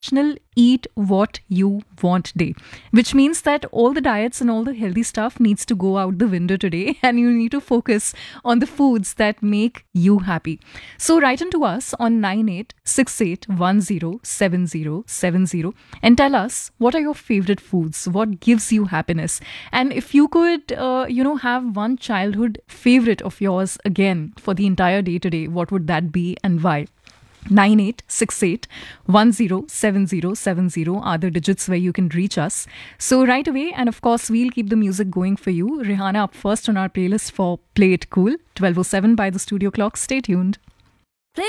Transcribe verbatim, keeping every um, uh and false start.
National Eat What You Want Day, which means that all the diets and all the healthy stuff needs to go out the window today and you need to focus on the foods that make you happy. So write into us on nine eight six eight one zero seven zero seven zero and tell us what are your favorite foods, what gives you happiness. And if you could, uh, you know, have one childhood favorite of yours again for the entire day today, what would that be and why? nine eight six eight one zero seven zero seven zero are the digits where you can reach us. So right away, and of course, we'll keep the music going for you. Rihanna up first on our playlist for Play It Cool. twelve oh seven by the studio clock. Stay tuned.